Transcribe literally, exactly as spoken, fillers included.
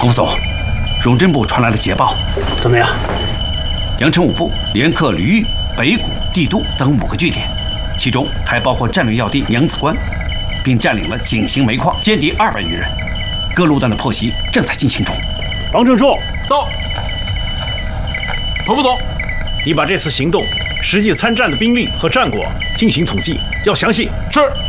彭副总，荣侦部传来了捷报， 怎么样？ 阳城五部连克吕玉、北谷、帝都等五个据点，其中还包括战略要地娘子关，并占领了井陉煤矿，歼敌二百余人。各路段的破袭正在进行中。 王正柱到。彭副总， 你把这次行动实际参战的兵力和战果进行统计，要详细。 是。